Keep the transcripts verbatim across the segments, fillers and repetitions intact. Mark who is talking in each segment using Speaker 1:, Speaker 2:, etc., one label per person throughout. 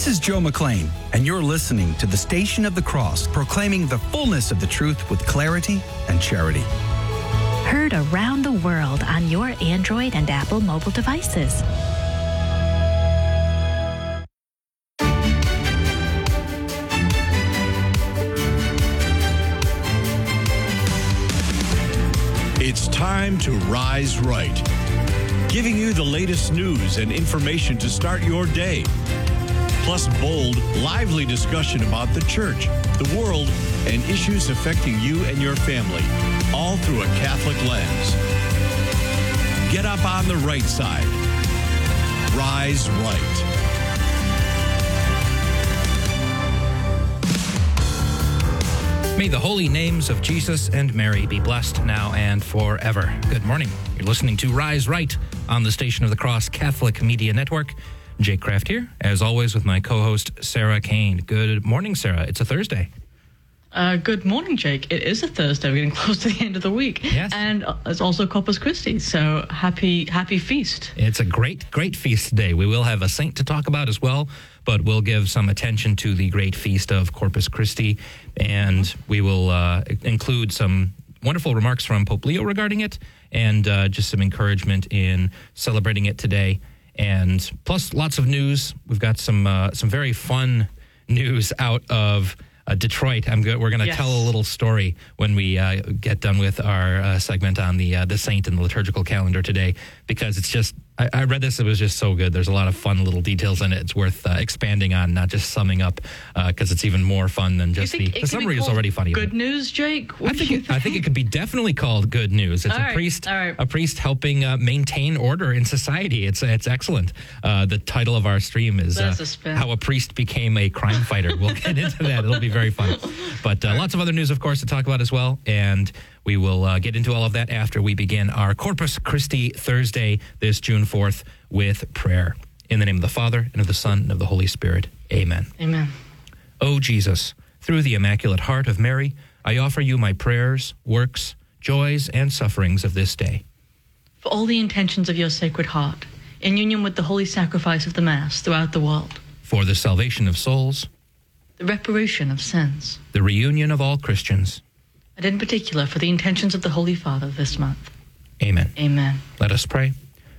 Speaker 1: This is Joe McLean, and you're listening to the Station of the Cross, proclaiming the fullness of the truth with clarity and charity.
Speaker 2: Heard around the world on your Android and Apple mobile devices.
Speaker 3: It's time to Rise Right, giving you the latest news and information to start your day. Plus bold, lively discussion about the church, the world, and issues affecting you and your family, all through a Catholic lens. Get up on the right side. Rise Right.
Speaker 4: May the holy names of Jesus and Mary be blessed now and forever. Good morning. You're listening to Rise Right on the Station of the Cross Catholic Media Network. Jake Kraft here, as always, with my co-host, Sarah Kane. Good morning, Sarah. It's a Thursday.
Speaker 5: Uh, good morning, Jake. It is a Thursday. We're getting close to the end of the week.
Speaker 4: Yes.
Speaker 5: And it's also Corpus Christi, so happy happy feast.
Speaker 4: It's a great, great feast today. We will have a saint to talk about as well, but we'll give some attention to the great feast of Corpus Christi, and we will uh, include some wonderful remarks from Pope Leo regarding it, and uh, just some encouragement in celebrating it today. And plus lots of news. We've got some uh, some very fun news out of uh, Detroit. I'm go- We're going to
Speaker 5: yes.
Speaker 4: tell a little story when we uh, get done with our uh, segment on the uh, the saint and the liturgical calendar today, because it's just, I, I read this, it was just so good. There's a lot of fun little details in it. It's worth uh, expanding on, not just summing up, because uh, it's even more fun than just the, the summary is already funny.
Speaker 5: Good news, Jake? What
Speaker 4: I think,
Speaker 5: do
Speaker 4: it,
Speaker 5: you think?
Speaker 4: I think it could be definitely called good news. It's
Speaker 5: all
Speaker 4: a
Speaker 5: right,
Speaker 4: priest,
Speaker 5: all right.
Speaker 4: a priest helping uh, maintain order in society. It's it's excellent. Uh, the title of our stream is uh,
Speaker 5: a
Speaker 4: How a Priest Became a Crime Fighter. We'll get into that. It'll be very fun. But uh, lots of other news, of course, to talk about as well. And we will uh, get into all of that after we begin our Corpus Christi Thursday, this June fourth, with prayer. In the name of the Father, and of the Son, and of the Holy Spirit. Amen.
Speaker 5: Amen.
Speaker 4: O Jesus, through the Immaculate Heart of Mary, I offer you my prayers, works, joys, and sufferings of this day.
Speaker 5: For all the intentions of your Sacred Heart, in union with the holy sacrifice of the Mass throughout the world.
Speaker 4: For the salvation of souls.
Speaker 5: The reparation of sins.
Speaker 4: The reunion of all Christians.
Speaker 5: And in particular, for the intentions of the Holy Father this month.
Speaker 4: Amen.
Speaker 5: Amen.
Speaker 4: Let us pray.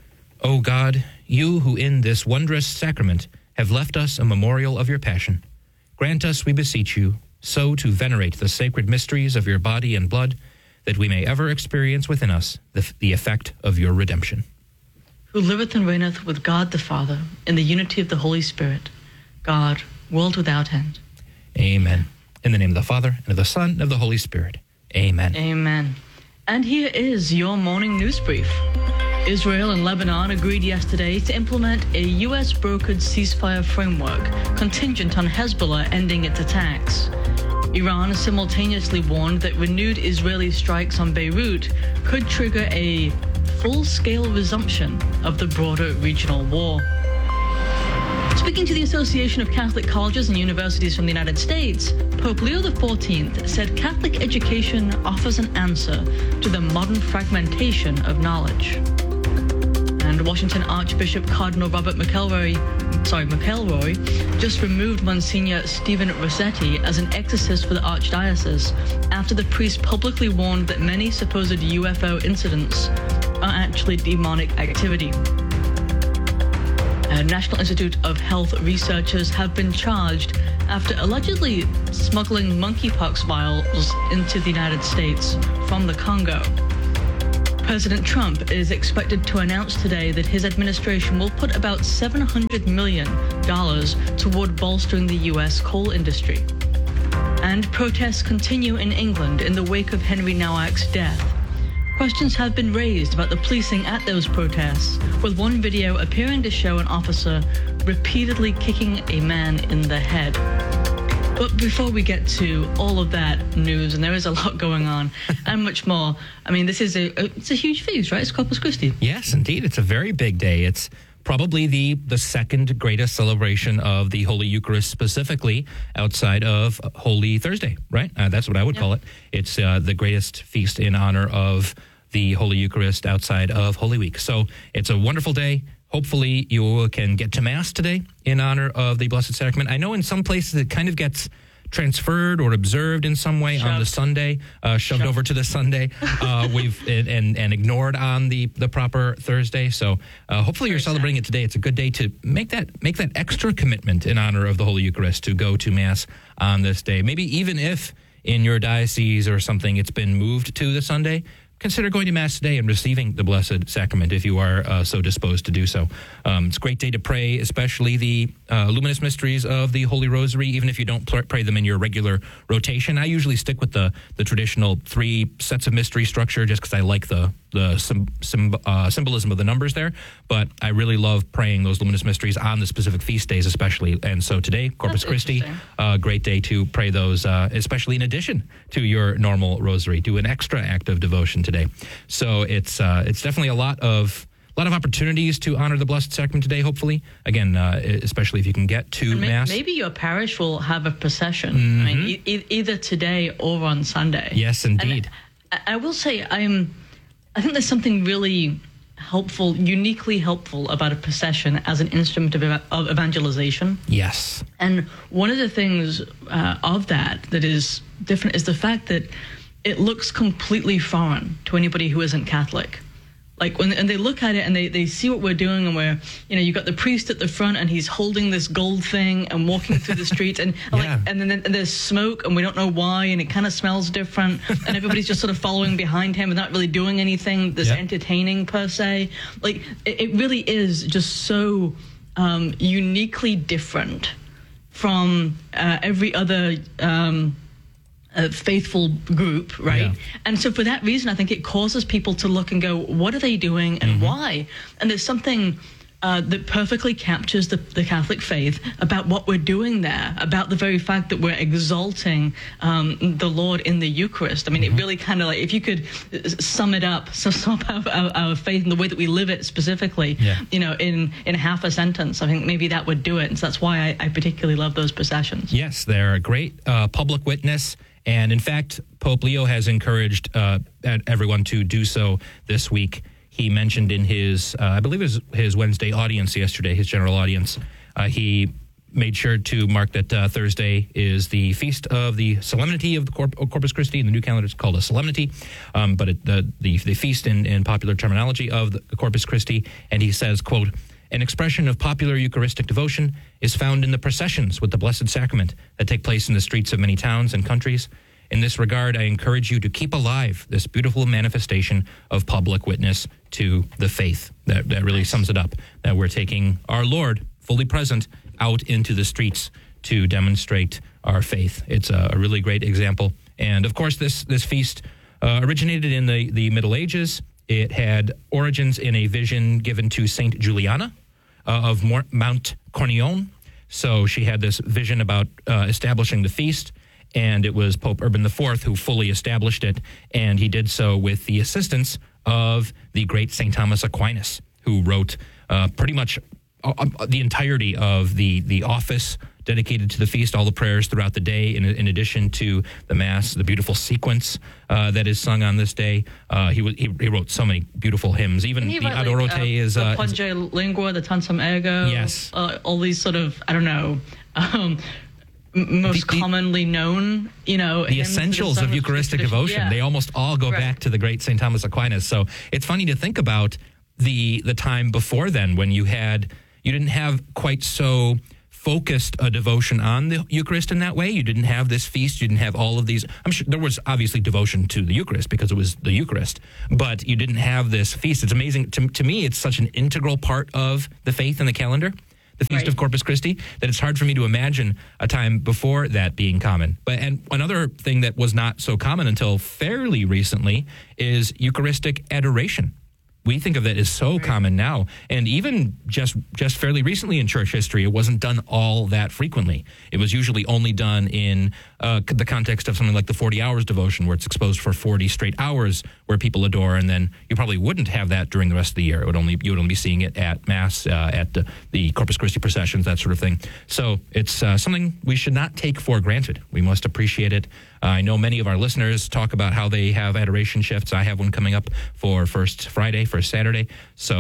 Speaker 4: O God, you who in this wondrous sacrament have left us a memorial of your passion, grant us, we beseech you, so to venerate the sacred mysteries of your body and blood, that we may ever experience within us the, the effect of your redemption.
Speaker 5: Who liveth and reigneth with God the Father, in the unity of the Holy Spirit, God, world without end.
Speaker 4: Amen. In the name of the Father, and of the Son, and of the Holy Spirit. Amen.
Speaker 5: Amen. And here is your morning news brief. Israel and Lebanon agreed yesterday to implement a U S brokered ceasefire framework contingent on Hezbollah ending its attacks. Iran simultaneously warned that renewed Israeli strikes on Beirut could trigger a full-scale resumption of the broader regional war. Speaking to the Association of Catholic Colleges and Universities from the United States, Pope Leo the fourteenth said Catholic education offers an answer to the modern fragmentation of knowledge. And Washington Archbishop Cardinal Robert McElroy, sorry, McElroy just removed Monsignor Stephen Rossetti as an exorcist for the Archdiocese after the priest publicly warned that many supposed U F O incidents are actually demonic activity. Uh, National Institute of Health researchers have been charged after allegedly smuggling monkeypox vials into the United States from the Congo. President Trump is expected to announce today that his administration will put about seven hundred million dollars toward bolstering the U S coal industry. And protests continue in England in the wake of Henry Nowak's death. Questions have been raised about the policing at those protests, with one video appearing to show an officer repeatedly kicking a man in the head. But before we get to all of that news, and there is a lot going on, and much more, I mean, this is a, a it's a huge feast, right? It's Corpus Christi.
Speaker 4: Yes, indeed. It's a very big day. It's probably the, the second greatest celebration of the Holy Eucharist, specifically outside of Holy Thursday, right? Uh, that's what I would
Speaker 5: yeah.
Speaker 4: call it. It's uh, the greatest feast in honor of the Holy Eucharist outside of Holy Week. So it's a wonderful day. hopefully you can get to Mass today in honor of the Blessed Sacrament. I know in some places it kind of gets transferred or observed in some way shoved. on the Sunday, uh, shoved, shoved over to the Sunday. Uh, we've and and ignored on the, the proper Thursday. So uh, hopefully you're celebrating it today. It's a good day to make that make that extra commitment in honor of the Holy Eucharist to go to Mass on this day. Maybe even if in your diocese or something it's been moved to the Sunday, consider going to Mass today and receiving the Blessed Sacrament if you are uh, so disposed to do so. Um, it's a great day to pray, especially the uh, luminous mysteries of the Holy Rosary, even if you don't pl- pray them in your regular rotation. I usually stick with the, the traditional three sets of mystery structure just because I like the the sim, sim, uh, symbolism of the numbers there. But I really love praying those luminous mysteries on the specific feast days especially. And so today, Corpus
Speaker 5: That's
Speaker 4: Christi, a uh, great day to pray those, uh, especially in addition to your normal rosary. Do an extra act of devotion today. So it's uh, it's definitely a lot of a lot of opportunities to honor the Blessed Sacrament today, hopefully. Again, uh, especially if you can get to
Speaker 5: may-
Speaker 4: Mass.
Speaker 5: Maybe your parish will have a procession.
Speaker 4: Mm-hmm.
Speaker 5: I mean, e- either today or on Sunday.
Speaker 4: Yes, indeed.
Speaker 5: And I, I will say, I'm. I think there's something really helpful, uniquely helpful about a procession as an instrument of, eva- of evangelization.
Speaker 4: Yes.
Speaker 5: And one of the things uh, of that that is different is the fact that it looks completely foreign to anybody who isn't Catholic. Like when and they look at it and they, they see what we're doing, and we're, you know, you got the priest at the front and he's holding this gold thing and walking through the streets and
Speaker 4: Yeah.
Speaker 5: like and then and there's smoke and we don't know why and it kind of smells different and everybody's just sort of following behind him and not really doing anything that's
Speaker 4: Yeah.
Speaker 5: entertaining per se. Like it, it really is just so um, uniquely different from uh, every other um, uh, faithful group, right?
Speaker 4: Yeah.
Speaker 5: And so for that reason, I think it causes people to look and go, what are they doing and
Speaker 4: Mm-hmm.
Speaker 5: why? And there's something uh, that perfectly captures the, the Catholic faith about what we're doing there, about the very fact that we're exalting um, the Lord in the Eucharist. I mean,
Speaker 4: Mm-hmm.
Speaker 5: it really kind of like, if you could sum it up, so sum up our, our faith and the way that we live it specifically,
Speaker 4: Yeah.
Speaker 5: you know, in, in half a sentence, I think maybe that would do it. And so that's why I, I particularly love those processions.
Speaker 4: Yes, they're a great uh, public witness. And in fact, Pope Leo has encouraged uh, everyone to do so this week. He mentioned in his, uh, I believe it was his Wednesday audience yesterday, his general audience, uh, he made sure to mark that uh, Thursday is the feast of the solemnity of the Corp- Corpus Christi. In the new calendar, it's called a solemnity, um, but it, the, the the feast in, in popular terminology of the Corpus Christi. And he says, quote, "An expression of popular Eucharistic devotion is found in the processions with the Blessed Sacrament that take place in the streets of many towns and countries. In this regard, I encourage you to keep alive this beautiful manifestation of public witness to the faith." That, that really sums it up, that we're taking our Lord, fully present, out into the streets to demonstrate our faith. It's a, a really great example. And of course, this, this feast uh, originated in the, the Middle Ages. It had origins in a vision given to Saint Juliana uh, of Mor- Mount Cornion. So she had this vision about uh, establishing the feast, and it was Pope Urban the Fourth who fully established it, and he did so with the assistance of the great Saint Thomas Aquinas, who wrote uh, pretty much uh, the entirety of the, the office dedicated to the feast, all the prayers throughout the day, in, in addition to the Mass, the beautiful sequence uh, that is sung on this day. Uh, he, w- he he wrote so many beautiful hymns. Even
Speaker 5: He
Speaker 4: the
Speaker 5: wrote, like,
Speaker 4: Adorote
Speaker 5: uh,
Speaker 4: is...
Speaker 5: the
Speaker 4: Uh,
Speaker 5: Pange Lingua, the Tansam Ergo.
Speaker 4: Yes.
Speaker 5: Uh, all these sort of, I don't know, um, m- most
Speaker 4: The- the-
Speaker 5: commonly known, you know...
Speaker 4: the
Speaker 5: hymns that are
Speaker 4: essentials
Speaker 5: sung
Speaker 4: of
Speaker 5: with
Speaker 4: Eucharistic
Speaker 5: tradition.
Speaker 4: devotion.
Speaker 5: Yeah.
Speaker 4: They almost all go
Speaker 5: Right.
Speaker 4: back to the great Saint Thomas Aquinas. So it's funny to think about the the time before then, when you had you didn't have quite so focused a devotion on the Eucharist in that way. You didn't have this feast. You didn't have all of these. I'm sure there was obviously devotion to the Eucharist because it was the Eucharist, but you didn't have this feast. It's amazing. To, to me, it's such an integral part of the faith and the calendar, the Feast
Speaker 5: Right.
Speaker 4: of Corpus Christi, that it's hard for me to imagine a time before that being common. But and another thing that was not so common until fairly recently is Eucharistic adoration. We think of that as so common now, and even just just fairly recently in church history, it wasn't done all that frequently. It was usually only done in uh, the context of something like the forty hours devotion, where it's exposed for forty straight hours, where people adore, and then you probably wouldn't have that during the rest of the year. It would only you would only be seeing it at Mass, uh, at the, the Corpus Christi processions, that sort of thing. So it's uh, something we should not take for granted. We must appreciate it. Uh, I know many of our listeners talk about how they have adoration shifts. I have one coming up for First Friday, First Saturday. So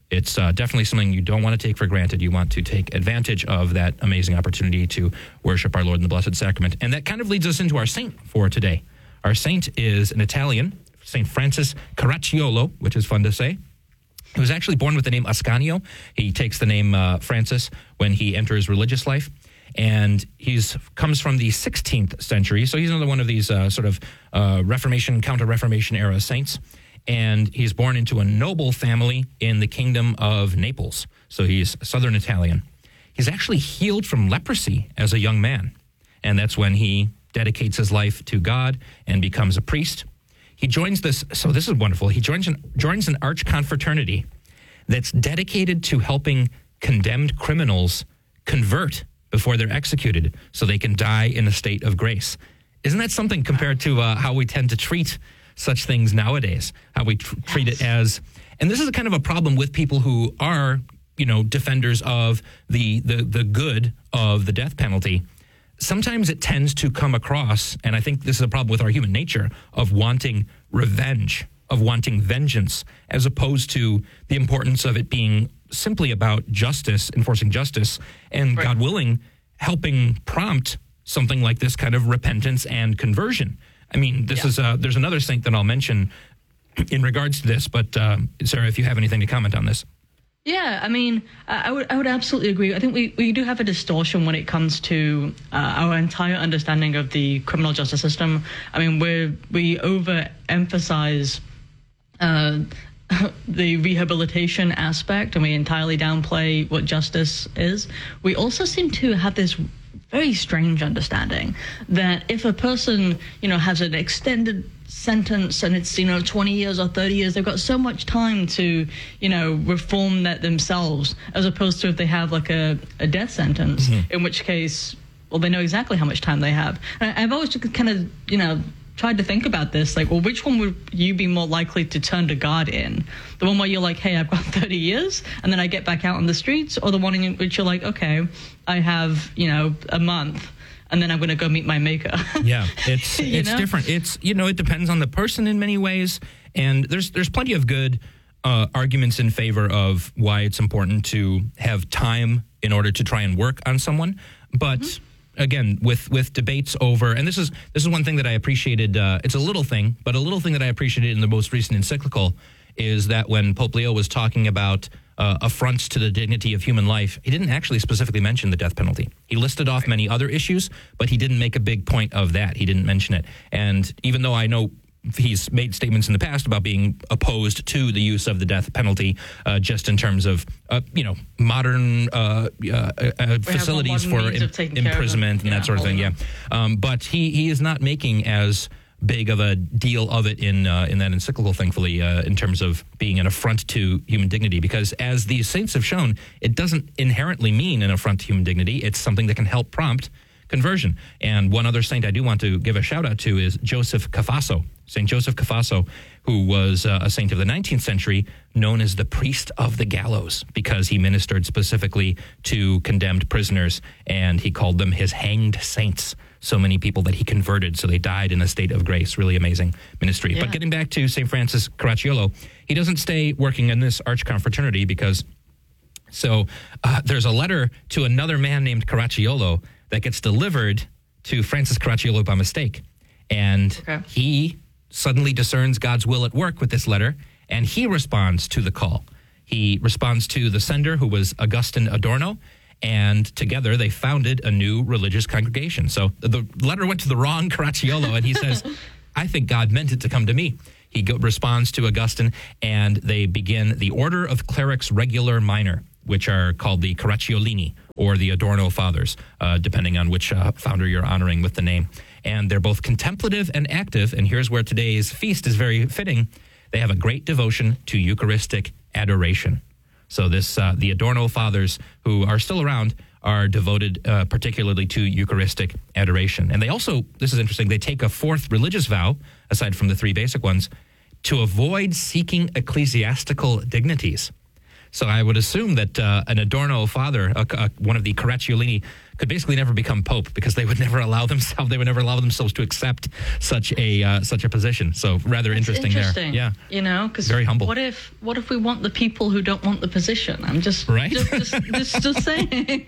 Speaker 4: It's uh, definitely something you don't want to take for granted. You want to take advantage of that amazing opportunity to worship our Lord in the Blessed Sacrament. And that kind of leads us into our saint for today. Our saint is an Italian, Saint Francis Caracciolo, which is fun to say. He was actually born with the name Ascanio. He takes the name uh, Francis when he enters religious life. And he's comes from the sixteenth century. So he's another one of these uh, sort of uh, Reformation, counter-Reformation era saints. And he's born into a noble family in the kingdom of Naples. So he's Southern Italian. He's actually healed from leprosy as a young man. And that's when he dedicates his life to God and becomes a priest. He joins this, so this is wonderful. He joins an, joins an arch confraternity that's dedicated to helping condemned criminals convert before they're executed so they can die in a state of grace. Isn't that something compared to uh, how we tend to treat such things nowadays, how we tr- treat it as, and this is a kind of a problem with people who are, you know, defenders of the, the, the good of the death penalty. Sometimes it tends to come across, and I think this is a problem with our human nature, of wanting revenge, of wanting vengeance, as opposed to the importance of it being simply about justice, enforcing justice, and right. God willing, helping prompt something like this kind of repentance and conversion. I mean, this yeah. is uh, there's another saint that I'll mention in regards to this, but uh, Sarah, if you have anything to comment on this.
Speaker 5: Yeah, I mean, I would I would absolutely agree. I think we, we do have a distortion when it comes to uh, our entire understanding of the criminal justice system. I mean, we we overemphasize uh, the rehabilitation aspect, and we entirely downplay what justice is. We also seem to have this very strange understanding that if a person, you know, has an extended sentence and it's, you know, twenty years or thirty years, they've got so much time to, you know, reform that themselves, as opposed to if they have like a, a death sentence, mm-hmm. in which case, well, they know exactly how much time they have. And I've always kind of, you know, tried to think about this, like, well, which one would you be more likely to turn to God in? The one where you're like, hey, I've got thirty years, and then I get back out on the streets, or the one in which you're like, okay, I have, you know, a month, and then I'm going to go meet my maker.
Speaker 4: Yeah, it's it's know? different. It's, you know, it depends on the person in many ways, and there's there's plenty of good uh, arguments in favor of why it's important to have time in order to try and work on someone, but. Mm-hmm. Again, with, with debates over, and this is this is one thing that I appreciated, uh, it's a little thing, but a little thing that I appreciated in the most recent encyclical is that when Pope Leo was talking about uh, affronts to the dignity of human life, he didn't actually specifically mention the death penalty. He listed off many other issues, but he didn't make a big point of that. He didn't mention it. And even though I know he's made statements in the past about being opposed to the use of the death penalty, uh, just in terms of, uh, you know, modern uh, uh, uh, facilities for im- imprisonment and yeah, that sort of thing. Yeah, um, but he, he is not making as big of a deal of it in uh, in that encyclical, thankfully, uh, in terms of being an affront to human dignity. Because as these saints have shown, it doesn't inherently mean an affront to human dignity. It's something that can help prompt conversion. And one other saint I do want to give a shout out to is Joseph Cafasso. Saint Joseph Cafasso, who was uh, a saint of the nineteenth century, known as the priest of the gallows, because he ministered specifically to condemned prisoners, and he called them his hanged saints. So many people that he converted, so they died in a state of grace. Really amazing ministry. Yeah. But getting back to Saint Francis Caracciolo, he doesn't stay working in this archconfraternity because, so uh, there's a letter to another man named Caracciolo that gets delivered to Francis Caracciolo by mistake. And okay. he suddenly discerns God's will at work with this letter, and he responds to the call. He responds to the sender, who was Augustine Adorno, and together they founded a new religious congregation. So the letter went to the wrong Caracciolo, and he says, I think God meant it to come to me. He go- responds to Augustine, and they begin the Order of Clerics Regular Minor, which are called the Caracciolini, or the Adorno Fathers, uh, depending on which uh, founder you're honoring with the name. And they're both contemplative and active, and here's where today's feast is very fitting. They have a great devotion to Eucharistic adoration. So this, uh, the Adorno Fathers, who are still around, are devoted uh, particularly to Eucharistic adoration. And they also, this is interesting, they take a fourth religious vow, aside from the three basic ones, to avoid seeking ecclesiastical dignities. So I would assume that uh, an Adorno father, uh, uh, one of the Caracciolini, could basically never become pope because they would never allow themselves they would never allow themselves to accept such a uh, such a position. So rather
Speaker 5: That's
Speaker 4: interesting,
Speaker 5: interesting
Speaker 4: there. Yeah,
Speaker 5: you know, because
Speaker 4: very humble.
Speaker 5: What if what if we want the people who don't want the position? I'm just
Speaker 4: right.
Speaker 5: Just, just, just, just saying,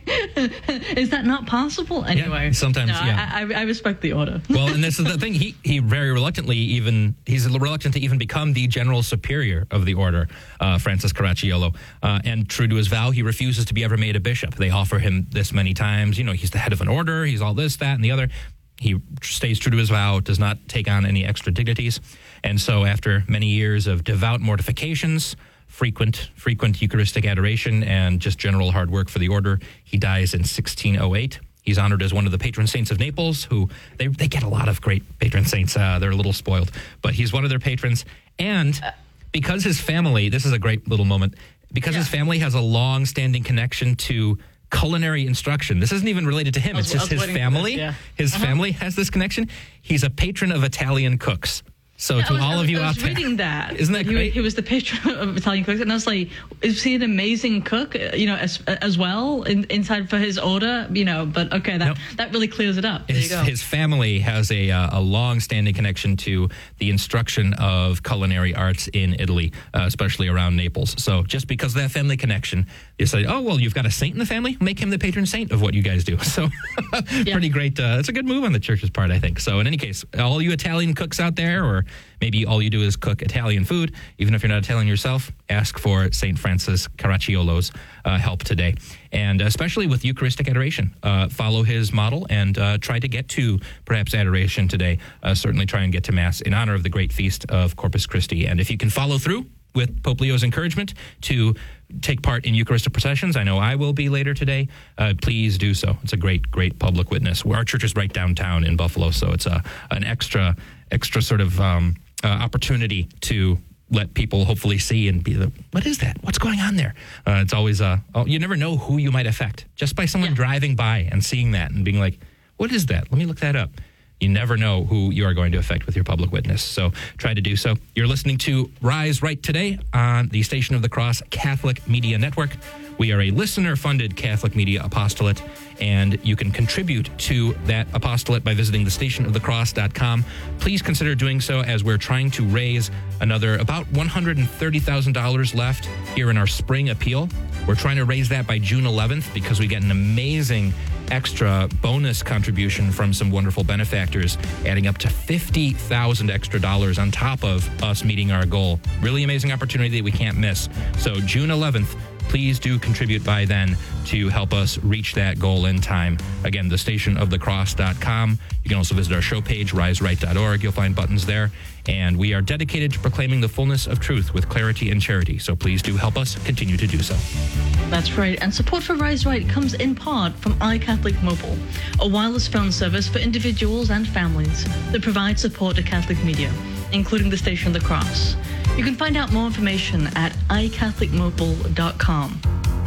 Speaker 5: is that not possible? Anyway,
Speaker 4: yeah, sometimes.
Speaker 5: No,
Speaker 4: yeah,
Speaker 5: I, I, I respect the order.
Speaker 4: Well, and this is the thing. He he very reluctantly even he's reluctant to even become the general superior of the order, uh, Francis Caracciolo, uh, and true to his vow, he refuses to be ever made a bishop. They offer him this many times. You know, he's the head of an order. He's all this, that, and the other. He stays true to his vow, does not take on any extra dignities. And so after many years of devout mortifications, frequent frequent Eucharistic adoration, and just general hard work for the order, he dies in sixteen oh eight. He's honored as one of the patron saints of Naples, who they, they get a lot of great patron saints. Uh, they're a little spoiled. But he's one of their patrons. And because his family, this is a great little moment, because yeah. his family has a long-standing connection to culinary instruction. This isn't even related to him.
Speaker 5: Was,
Speaker 4: it's just his family. This, yeah. His uh-huh. family has this connection. He's a patron of Italian cooks. So
Speaker 5: yeah,
Speaker 4: to
Speaker 5: was,
Speaker 4: all
Speaker 5: was,
Speaker 4: of you
Speaker 5: I
Speaker 4: out
Speaker 5: was
Speaker 4: there,
Speaker 5: reading that.
Speaker 4: Isn't that
Speaker 5: he,
Speaker 4: great?
Speaker 5: He was the patron of Italian cooks, and I was like, is he an amazing cook? You know, as as well in, inside for his order. You know, but okay, that
Speaker 4: nope.
Speaker 5: that really clears it up. There
Speaker 4: his,
Speaker 5: you go.
Speaker 4: His family has a uh, a long-standing connection to the instruction of culinary arts in Italy, uh, especially around Naples. So just because of that family connection, you say, oh well, you've got a saint in the family, make him the patron saint of what you guys do. So
Speaker 5: yeah.
Speaker 4: pretty great. Uh, it's a good move on the church's part, I think. So in any case, all you Italian cooks out there, or maybe all you do is cook Italian food, even if you're not Italian yourself, ask for Saint Francis Caracciolo's uh, help today. And especially with Eucharistic adoration, uh, follow his model and uh, try to get to perhaps adoration today. Uh, certainly try and get to Mass in honor of the great feast of Corpus Christi. And if you can follow through with Pope Leo's encouragement to take part in Eucharistic processions, I know I will be later today, uh, please do so. It's a great, great public witness. Our church is right downtown in Buffalo, so it's a, an extra, extra sort of um, uh, opportunity to let people hopefully see and be the, what is that? What's going on there? Uh, it's always, uh, oh, you never know who you might affect just by someone yeah. driving by and seeing that and being like, what is that? Let me look that up. You never know who you are going to affect with your public witness. So try to do so. You're listening to Rise Right today on the Station of the Cross Catholic Media Network. We are a listener-funded Catholic media apostolate, and you can contribute to that apostolate by visiting the station of the cross dot com. Please consider doing so, as we're trying to raise another about one hundred thirty thousand dollars left here in our spring appeal. We're trying to raise that by June eleventh because we get an amazing extra bonus contribution from some wonderful benefactors, adding up to fifty thousand extra dollars on top of us meeting our goal. Really amazing opportunity that we can't miss. So June eleventh, please do contribute by then to help us reach that goal in time. Again, the station of the cross dot com. You can also visit our show page, rise right dot org. You'll find buttons there. And we are dedicated to proclaiming the fullness of truth with clarity and charity. So please do help us continue to do so.
Speaker 5: That's right. And support for Rise Right comes in part from iCatholic Mobile, a wireless phone service for individuals and families that provides support to Catholic media, including the Station of the Cross. You can find out more information at i catholic mobile dot com.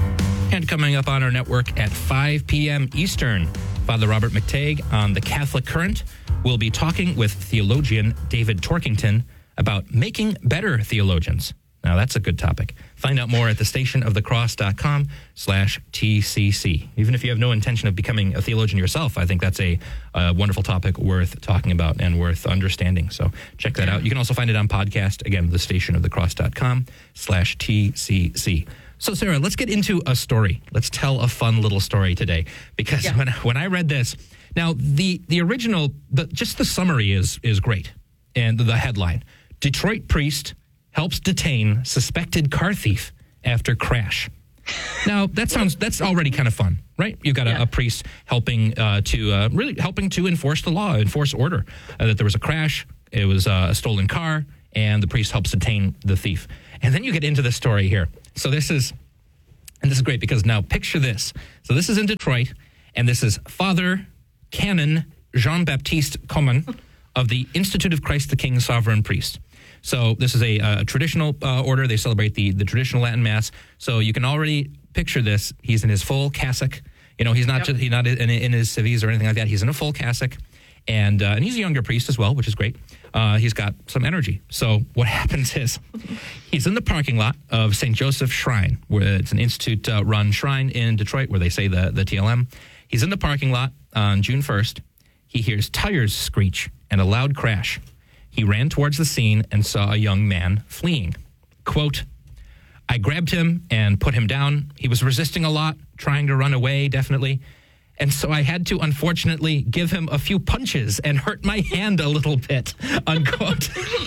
Speaker 4: And coming up on our network at five p.m. Eastern, Father Robert McTague on the Catholic Current will be talking with theologian David Torkington about making better theologians. Now, that's a good topic. Find out more at the station of the cross dot com slash T C C. Even if you have no intention of becoming a theologian yourself, I think that's a, a wonderful topic worth talking about and worth understanding. So check that out. You can also find it on podcast. Again, the station of the cross dot com slash T C C. So, Sarah, let's get into a story. Let's tell a fun little story today. Because yeah. when, when I read this, now, the, the original, the, just the summary is is great. And the headline, Detroit priest helps detain suspected car thief after crash. Now, that sounds, that's already kind of fun, right? You've got a, yeah. a priest helping uh, to, uh, really helping to enforce the law, enforce order, uh, that there was a crash, it was uh, a stolen car, and the priest helps detain the thief. And then you get into the story here. So this is, and this is great because now picture this. So this is in Detroit, and this is Father Canon Jean-Baptiste Common of the Institute of Christ the King Sovereign Priest. So this is a, a traditional uh, order. They celebrate the, the traditional Latin Mass. So you can already picture this. He's in his full cassock. You know, he's not
Speaker 5: yep.
Speaker 4: just, he's not in, in his civis or anything like that. He's in a full cassock. And, uh, and he's a younger priest as well, which is great. Uh, he's got some energy. So what happens is he's in the parking lot of Saint Joseph Shrine, where it's an institute-run uh, shrine in Detroit where they say the, the T L M. He's in the parking lot on June first. He hears tires screech and a loud crash. He ran towards the scene and saw a young man fleeing. Quote, I grabbed him and put him down. He was resisting a lot, trying to run away, definitely. And so I had to, unfortunately, give him a few punches and hurt my hand a little bit, unquote.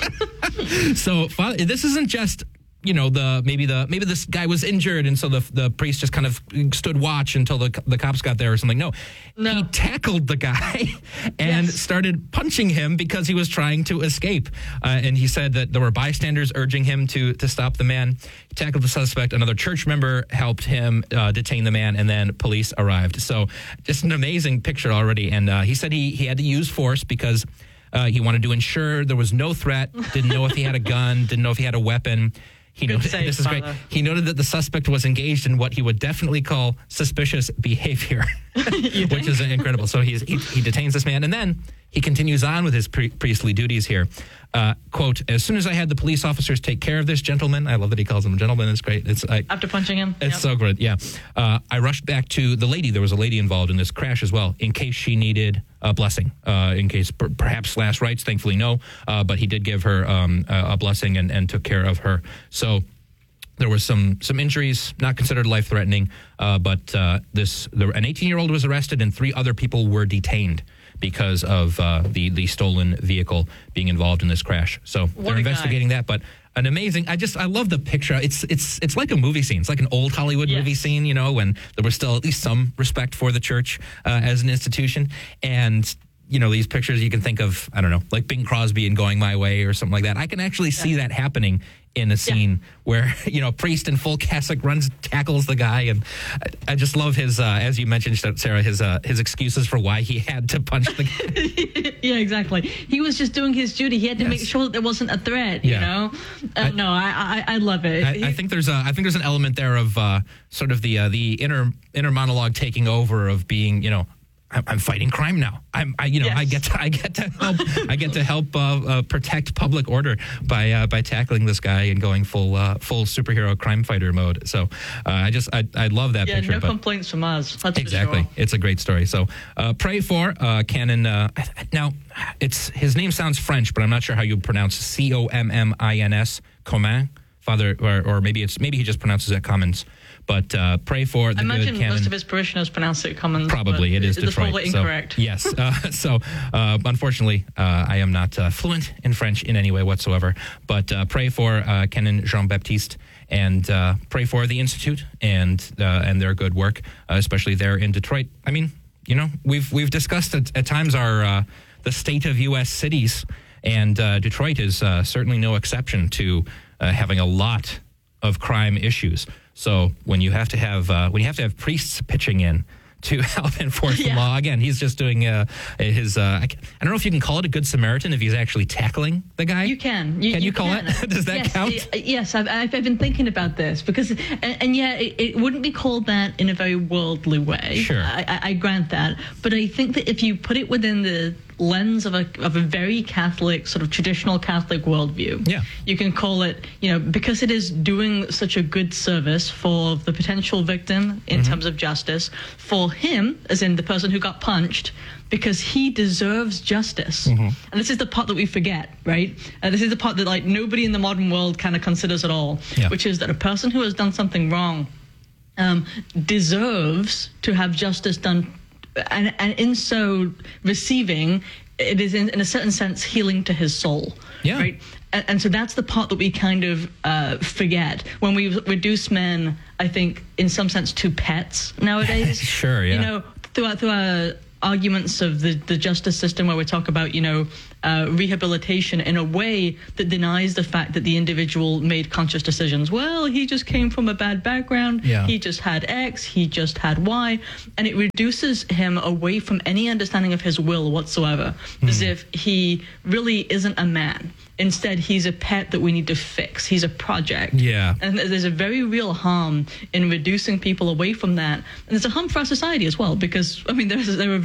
Speaker 4: So father, this isn't just, you know, the maybe the maybe this guy was injured and so the the priest just kind of stood watch until the the cops got there or something. No,
Speaker 5: no.
Speaker 4: He tackled the guy and
Speaker 5: yes.
Speaker 4: started punching him because he was trying to escape. Uh, and he said that there were bystanders urging him to to stop the man. He tackled the suspect. Another church member helped him uh, detain the man, and then police arrived. So just an amazing picture already. And uh, he said he he had to use force because uh, he wanted to ensure there was no threat. Didn't know if he had a gun. Didn't know if he had a weapon. He noted,
Speaker 5: save,
Speaker 4: this is
Speaker 5: father.
Speaker 4: great. He noted that the suspect was engaged in what he would definitely call suspicious behavior, which is incredible. So he's, he, he detains this man, and then he continues on with his pre- priestly duties here. Uh, quote, as soon as I had the police officers take care of this gentleman, I love that he calls him a gentleman, it's great. It's I,
Speaker 5: After punching him?
Speaker 4: It's
Speaker 5: yep.
Speaker 4: so good, yeah. Uh, I rushed back to the lady. There was a lady involved in this crash as well, in case she needed a blessing, uh, in case per- perhaps last rites, thankfully no, uh, but he did give her um, a, a blessing and, and took care of her. So there was some some injuries, not considered life-threatening, uh, but uh, this the, an eighteen-year-old was arrested and three other people were detained because of uh, the, the stolen vehicle being involved in this crash. So
Speaker 5: What
Speaker 4: they're
Speaker 5: a
Speaker 4: investigating
Speaker 5: guy.
Speaker 4: that, but an amazing, I just, I love the picture. It's it's it's like a movie scene. It's like an old Hollywood
Speaker 5: Yes.
Speaker 4: movie scene, you know, when there was still at least some respect for the church uh, as an institution. And, you know, these pictures you can think of, I don't know, like Bing Crosby and Going My Way or something like that. I can actually see
Speaker 5: Yeah.
Speaker 4: that happening in a scene
Speaker 5: Yeah.
Speaker 4: where, you know, a priest in full cassock runs, tackles the guy. And I, I just love his, uh, as you mentioned, Sarah, his uh, his excuses for why he had to punch the guy.
Speaker 5: Yeah, exactly. He was just doing his duty. He had to
Speaker 4: Yes.
Speaker 5: make sure that there wasn't a threat,
Speaker 4: Yeah.
Speaker 5: you know? Uh,
Speaker 4: I-
Speaker 5: no, I, I I love it.
Speaker 4: I,
Speaker 5: He-
Speaker 4: I think there's a I think there's an element there of uh, sort of the uh, the inner inner monologue taking over of being, you know, I'm, I'm fighting crime now. I'm I, you know
Speaker 5: Yes.
Speaker 4: I get to I get to help I get to help uh, uh, protect public order by uh, by tackling this guy and going full uh, full superhero crime fighter mode. So uh, I just I I love that
Speaker 5: yeah,
Speaker 4: picture.
Speaker 5: no
Speaker 4: but
Speaker 5: complaints from us. That's
Speaker 4: exactly,
Speaker 5: For sure.
Speaker 4: it's a great story. So uh, pray for uh, Canon. Uh, now it's his name sounds French, but I'm not sure how you pronounce C O M M I N S Commun. Father, or, or maybe it's maybe he just pronounces it Commons. But uh, pray for the
Speaker 5: I imagine
Speaker 4: good canon.
Speaker 5: most of his parishioners pronounce it Commons.
Speaker 4: Probably
Speaker 5: but
Speaker 4: it is
Speaker 5: it's
Speaker 4: Detroit.
Speaker 5: probably
Speaker 4: so,
Speaker 5: incorrect.
Speaker 4: yes. Uh, so uh, unfortunately, uh, I am not uh, fluent in French in any way whatsoever. But uh, pray for uh, Canon Jean Baptiste and uh, pray for the Institute and uh, and their good work, uh, especially there in Detroit. I mean, you know, we've we've discussed at, at times our uh, the state of U S cities, and uh, Detroit is uh, certainly no exception to uh, having a lot of crime issues. So when you have to have uh, when you have to have priests pitching in to help enforce the
Speaker 5: Yeah.
Speaker 4: law, again, he's just doing uh, his. Uh, I, ca- I don't know if you can call it a good Samaritan if he's actually tackling the guy.
Speaker 5: You can.
Speaker 4: Can you call it? Does that
Speaker 5: yes,
Speaker 4: count?
Speaker 5: y- Yes, I've, I've I've been thinking about this because, and, and yeah, it, it wouldn't be called that in a very worldly way.
Speaker 4: Sure.
Speaker 5: I, I, I grant that, but I think that if you put it within the lens of a of a very Catholic, sort of traditional Catholic worldview,
Speaker 4: Yeah.
Speaker 5: you can call it, you know, because it is doing such a good service for the potential victim in
Speaker 4: Mm-hmm.
Speaker 5: terms of justice, for him, as in the person who got punched, because he deserves justice.
Speaker 4: Mm-hmm.
Speaker 5: And this is the part that we forget, right? Uh, this is the part that like nobody in the modern world kind of considers at all,
Speaker 4: Yeah.
Speaker 5: which is that a person who has done something wrong um, deserves to have justice done, and, and in so receiving, it is in, in a certain sense healing to his soul.
Speaker 4: Yeah.
Speaker 5: Right. And, and so that's the part that we kind of uh, forget when we reduce men, I think, in some sense, to pets nowadays.
Speaker 4: Sure, yeah.
Speaker 5: You know, throughout through our arguments of the, the justice system where we talk about, you know, uh, rehabilitation in a way that denies the fact that the individual made conscious decisions. Well, he just came from a bad background.
Speaker 4: Yeah.
Speaker 5: He just had X. He just had Y. And it reduces him away from any understanding of his will whatsoever, as if he really isn't a man. Instead, he's a pet that we need to fix. He's a project.
Speaker 4: Yeah.
Speaker 5: And there's a very real harm in reducing people away from that. And there's a harm for our society as well, because, I mean, there's, there are very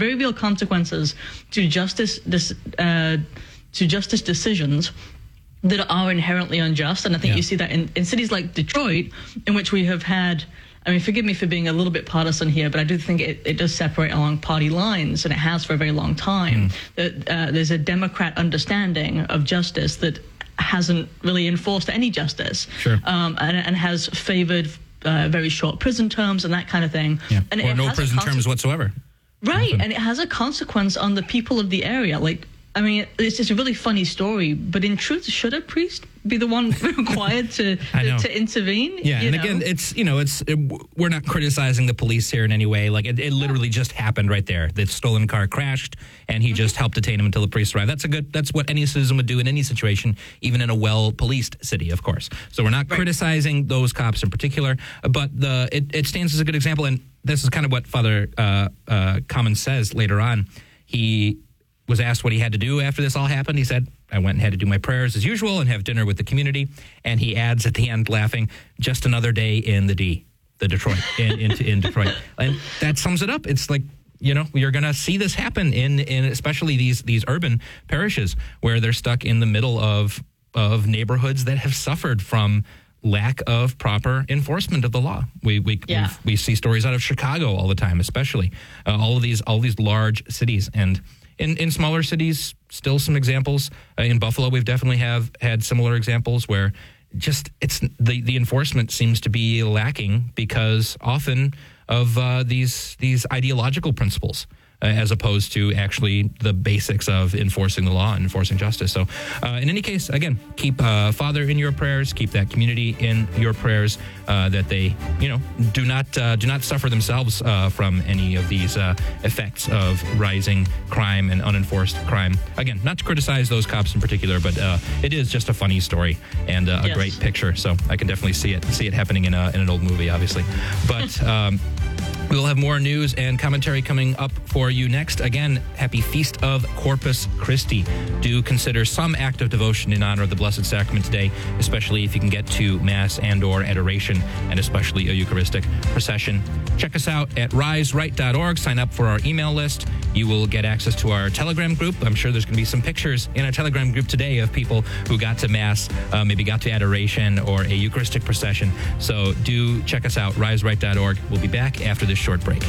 Speaker 5: very real consequences to justice this, uh, to justice decisions that are inherently unjust. And I think
Speaker 4: yeah.
Speaker 5: you see that in, in cities like Detroit, in which we have had, I mean, forgive me for being a little bit partisan here, but I do think it, it does separate along party lines, and it has for a very long time. Mm. That uh, there's a Democrat understanding of justice that hasn't really enforced any justice,
Speaker 4: sure.
Speaker 5: um, and, and has favored uh, very short prison terms and that kind of thing.
Speaker 4: Yeah.
Speaker 5: And
Speaker 4: or
Speaker 5: it
Speaker 4: no
Speaker 5: has
Speaker 4: prison
Speaker 5: conse-
Speaker 4: terms whatsoever.
Speaker 5: Right,
Speaker 4: Often.
Speaker 5: And it has a consequence on the people of the area. Like, I mean, it's just a really funny story, but in truth, should a priest be the one required to to, to intervene?
Speaker 4: Yeah,
Speaker 5: you
Speaker 4: and
Speaker 5: know?
Speaker 4: again, it's, you know, it's it, we're not criticizing the police here in any way. Like, it, it literally just happened right there. The stolen car crashed, and he mm-hmm. just helped detain him until the police arrived. That's a good, that's what any citizen would do in any situation, even in a well-policed city, of course. So we're not right. criticizing those cops in particular, but the it, it stands as a good example, and this is kind of what Father uh, uh, Commons says later on. He was asked what he had to do after this all happened. He said, I went and had to do my prayers as usual and have dinner with the community. And he adds at the end, laughing, just another day in the D, the Detroit, in, in, in Detroit. And that sums it up. It's like, you know, you're going to see this happen in, in especially these these urban parishes where they're stuck in the middle of of neighborhoods that have suffered from lack of proper enforcement of the law. We we
Speaker 5: yeah.
Speaker 4: we see stories out of Chicago all the time, especially uh, all of these all of these large cities. And In, in smaller cities, still some examples. Uh, in Buffalo, we've definitely have had similar examples where just it's the, the enforcement seems to be lacking because often of uh, these these ideological principles uh, as opposed to actually the basics of enforcing the law and enforcing justice. So uh, in any case, again, keep uh, Father in your prayers, keep that community in your prayers, uh, that they, you know, do not uh, do not suffer themselves uh, from any of these uh, effects of rising crime and unenforced crime. Again, not to criticize those cops in particular, but uh, it is just a funny story and uh, a
Speaker 5: yes.
Speaker 4: great picture. So I can definitely see it see it happening in a, in an old movie, obviously. But um, we will have more news and commentary coming up for you next. Again, happy Feast of Corpus Christi. Do consider some act of devotion in honor of the Blessed Sacrament today, especially if you can get to Mass and or adoration, and especially a Eucharistic procession. Check us out at rise right dot org. Sign up for our email list. You will get access to our Telegram group. I'm sure there's going to be some pictures in our Telegram group today of people who got to Mass, uh, maybe got to adoration or a Eucharistic procession. So do check us out, rise right dot org. We'll be back after this short break.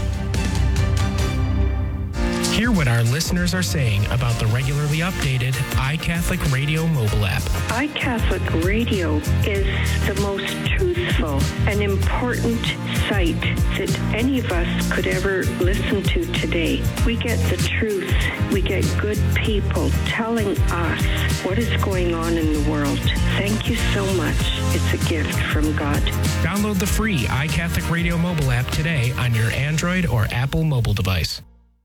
Speaker 6: Hear what our listeners are saying about the regularly updated iCatholic Radio mobile app.
Speaker 7: iCatholic Radio is the most truthful and important site that any of us could ever listen to today. We get the truth. We get good people telling us what is going on in the world. Thank you so much. It's a gift from God.
Speaker 6: Download the free iCatholic Radio mobile app today on your Android or Apple mobile device.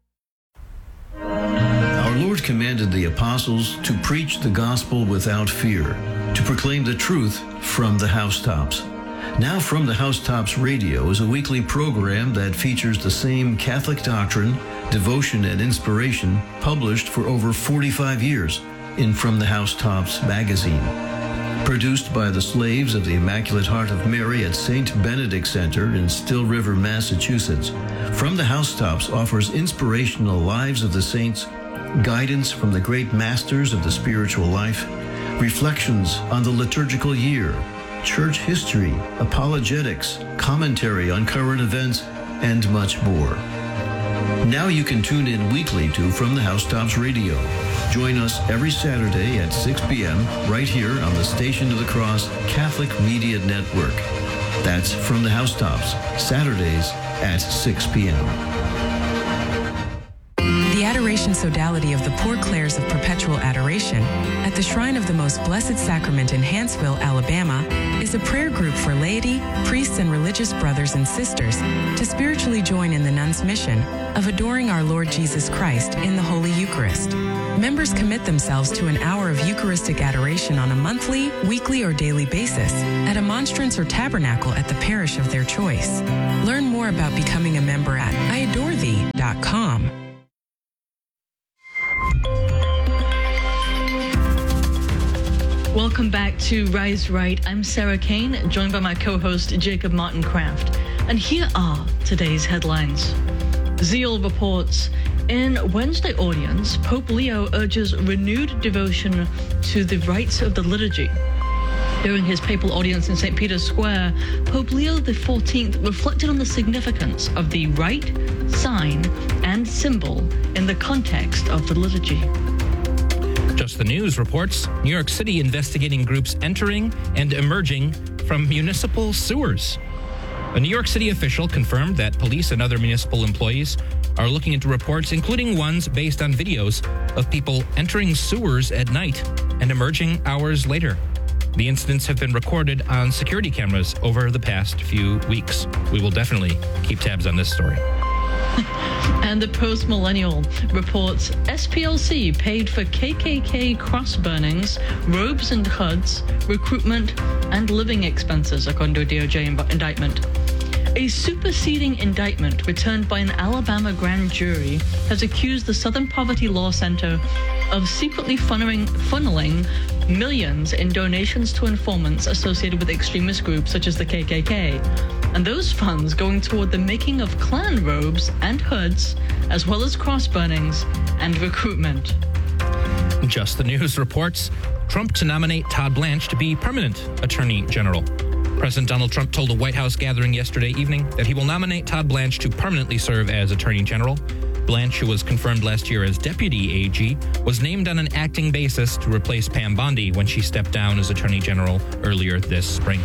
Speaker 8: Our Lord commanded the apostles to preach the gospel without fear, to proclaim the truth from the housetops. Now From the Housetops Radio is a weekly program that features the same Catholic doctrine, devotion, and inspiration published for over forty-five years in From the Housetops magazine. Produced by the slaves of the Immaculate Heart of Mary at Saint Benedict Center in Still River, Massachusetts, From the Housetops offers inspirational lives of the saints, guidance from the great masters of the spiritual life, reflections on the liturgical year, church history, apologetics, commentary on current events, and much more. Now you can tune in weekly to From the Housetops Radio. Join us every Saturday at six p.m. right here on the Station of the Cross Catholic Media Network. That's From the Housetops, Saturdays at six p.m.
Speaker 9: The Adoration Sodality of the Poor Clares of Perpetual Adoration at the Shrine of the Most Blessed Sacrament in Hanceville, Alabama, is a prayer group for laity, priests, and religious brothers and sisters to spiritually join in the nuns' mission of adoring our Lord Jesus Christ in the Holy Eucharist. Members commit themselves to an hour of Eucharistic adoration on a monthly, weekly, or daily basis at a monstrance or tabernacle at the parish of their choice. Learn more about becoming a member at I adore thee dot com.
Speaker 5: Welcome back to Rise Right. I'm Sarah Kane, joined by my co-host Jacob Martin Kraft. And here are today's headlines. Zeal reports In Wednesday audience, Pope Leo urges renewed devotion to the rites of the liturgy. During his papal audience in Saint Peter's Square, Pope Leo the fourteenth reflected on the significance of the rite, sign, and symbol in the context of the liturgy.
Speaker 4: Just the News reports New York City investigating groups entering and emerging from municipal sewers. A New York City official confirmed that police and other municipal employees are looking into reports, including ones based on videos of people entering sewers at night and emerging hours later. The incidents have been recorded on security cameras over the past few weeks. We will definitely keep tabs on this story.
Speaker 5: And the Post-Millennial reports S P L C paid for K K K cross burnings, robes and H U Ds, recruitment, and living expenses, according to a D O J indictment. A superseding indictment returned by an Alabama grand jury has accused the Southern Poverty Law Center of secretly funneling, funneling millions in donations to informants associated with extremist groups such as the K K K, and those funds going toward the making of Klan robes and hoods, as well as cross burnings and recruitment.
Speaker 4: Just the News reports Trump to nominate Todd Blanche to be permanent Attorney General. President Donald Trump told a White House gathering yesterday evening that he will nominate Todd Blanche to permanently serve as Attorney General. Blanche, who was confirmed last year as Deputy A G, was named on an acting basis to replace Pam Bondi when she stepped down as Attorney General earlier this spring.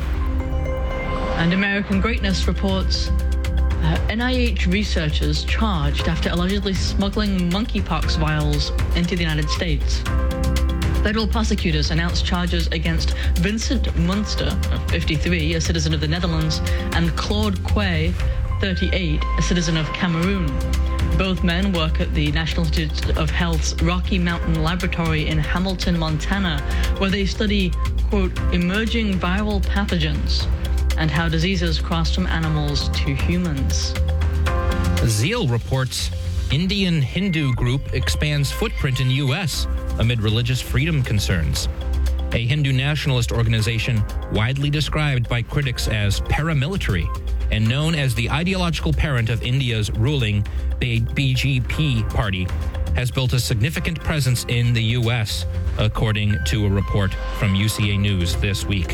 Speaker 5: And American Greatness reports uh, N I H researchers charged after allegedly smuggling monkeypox vials into the United States. Federal prosecutors announced charges against Vincent Munster, fifty-three, a citizen of the Netherlands, and Claude Quay, thirty-eight, a citizen of Cameroon. Both men work at the National Institute of Health's Rocky Mountain Laboratory in Hamilton, Montana, where they study, quote, emerging viral pathogens and how diseases cross from animals to humans.
Speaker 4: Zeal reports Indian Hindu group expands footprint in U S amid religious freedom concerns. A Hindu nationalist organization widely described by critics as paramilitary and known as the ideological parent of India's ruling B J P party, has built a significant presence in the U S, according to a report from U C A News this week.